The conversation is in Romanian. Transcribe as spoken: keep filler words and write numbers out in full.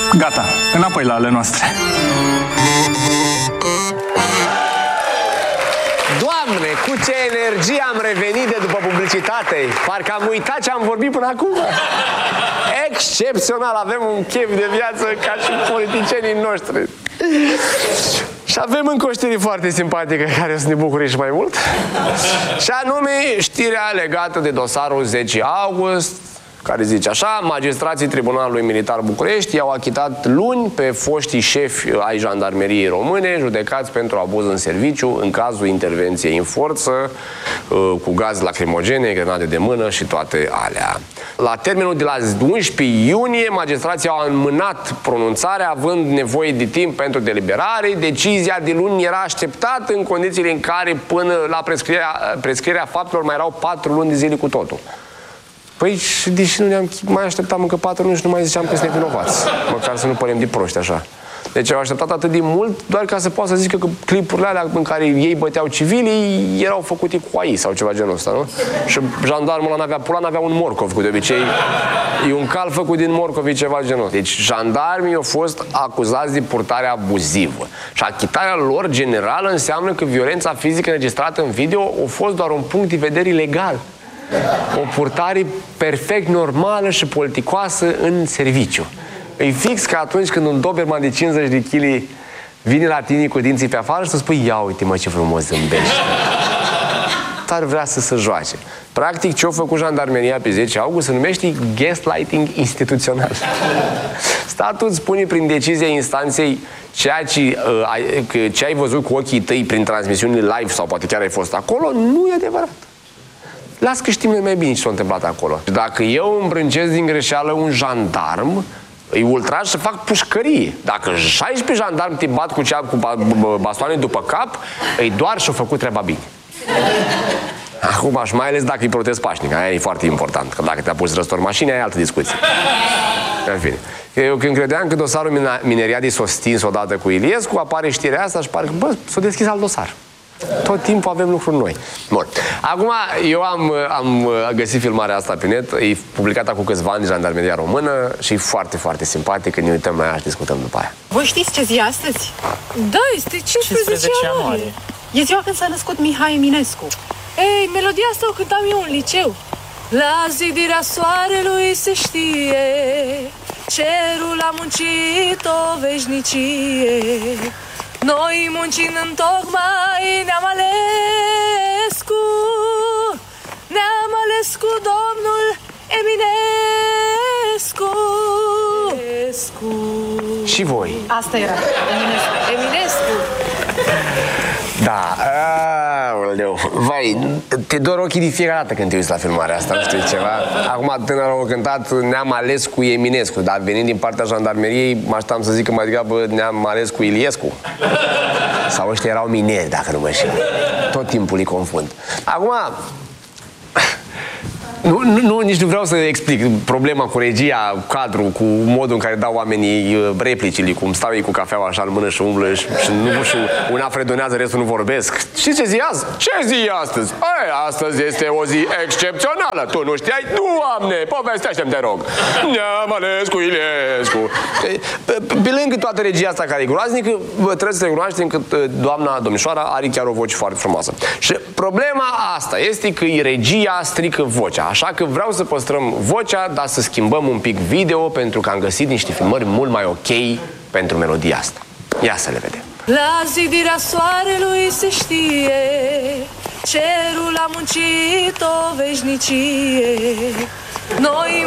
Gata, înapoi la ale noastre. Doamne, cu ce energie am revenit de după publicitate. Parcă am uitat ce am vorbit până acum. Excepțional, avem un chef de viață ca și politicienii noștri. Și avem încă o știre foarte simpatică care o să ne bucure și mai mult. Și anume știrea legată de dosarul zece august, care zice așa: magistrații Tribunalului Militar București i-au achitat luni pe foștii șefi ai Jandarmeriei Române judecați pentru abuz în serviciu în cazul intervenției în forță cu gaz lacrimogene, grenade de mână și toate alea. La termenul de la unsprezece iunie, magistrații au înmânat pronunțarea având nevoie de timp pentru deliberare. Decizia de luni era așteptată în condițiile în care până la prescrierea, prescrierea faptelor mai erau patru luni de zile cu totul. Păi, și deși nu ne-am mai așteptam încă patru luni și nu mai ziceam că suntem vinovați. Măcar să nu părem de proști așa. Deci au așteptat atât de mult doar ca să poată să zică că clipurile alea în care ei băteau civilii erau făcute cu A I sau ceva genul ăsta, nu? Și jandarmul ăla n-avea pula, n-avea un morcov, cu de obicei. E un cal făcut din morcovi, ceva genul. Deci jandarmii au fost acuzați de purtare abuzivă. Și achitarea lor generală înseamnă că violența fizică înregistrată în video a fost doar un punct de vedere ilegal. O purtare perfect normală și politicoasă în serviciu. E fix ca atunci când un doberman de cincizeci de kilograme vine la tine cu dinții pe afară și să spui: ia uite mă ce frumos zâmbește. Ar vrea să se joace. Practic ce a făcut Jandarmeria pe zece august se numește gaslighting instituțional. Statul spune prin decizia instanței ceea ce, uh, ce ai văzut cu ochii tăi prin transmisiunile live sau poate chiar ai fost acolo, nu e adevărat. Las că știm noi mai bine ce s-a întâmplat acolo. Dacă eu îmbrâncesc din greșeală un jandarm, îi ultraj să fac pușcărie. Dacă șaisprezece jandarmi te bat cu, cea, cu bastoane după cap, îi doar și-au făcut treaba bine. Acum, și mai ales dacă îi protest pașnic, aia e foarte important. Că dacă te-a pus răstor mașini, aia e altă discuție. În fine. Eu când credeam că dosarul Mineriadei s-a stins odată cu Iliescu, apare știrea asta și pare că, bă, s-a deschis alt dosar. Tot timpul avem lucruri noi. Bun. Acum, eu am, am găsit filmarea asta pe net, e publicată cu câțiva ani de Jandarmeria Română și e foarte, foarte simpatic. Ne uităm la ea și discutăm după aia. Voi știți ce zi e astăzi? Da, este cincisprezece ianuarie. E ziua când s-a născut Mihai Eminescu. Ei, melodia asta o cântam eu în liceu. La zidirea soarelui se știe, cerul a muncit o veșnicie. Noi muncind întocmai ne-am ales cu, ne-am ales cu domnul Eminescu. Eminescu. Și voi? Asta era, Eminescu. Eminescu. Da, aoleu. Vai, te dor ochii de fiecare dată când te uiți la filmarea asta, nu știu ceva. Acum tânărul au cântat ne-am ales cu Eminescu, dar venind din partea Jandarmeriei, mă așteptam să zică mai degrabă ne-am ales cu Iliescu. Sau ăștia erau mineri, dacă nu mă știu. Tot timpul îi confund. Acum, nu, nu, nici nu vreau să explic problema cu regia, cadru, cu modul în care dau oamenii replicile, cum stau ei cu cafeaua așa în mână și umblă și, și, nu, și una fredonează, restul nu vorbesc. Și ce zi azi? Ce zi e astăzi? Ei, astăzi este o zi excepțională. Tu nu știai? Doamne, povestește-mi, te rog. Ne-am ales cu Iliescu. Pe, pe lângă toată regia asta care e groaznică, trebuie să recunoaștem că doamna domnișoara are chiar o voce foarte frumoasă. Și problema asta este că regia strică vocea. Așa că vreau să păstrăm vocea, dar să schimbăm un pic video, pentru că am găsit niște filmări mult mai ok pentru melodia asta. Ia să le vedem. La zidirea soarelui se știe, cerul a muncit o veșnicie. Noi